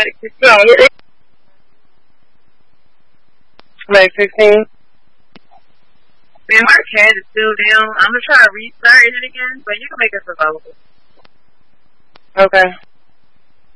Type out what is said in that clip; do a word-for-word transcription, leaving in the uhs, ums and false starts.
Automatic fifteen. No, it, Automatic fifteen. Man, my cat is still down. I'm gonna try to restart it again, but you can make us available. Okay.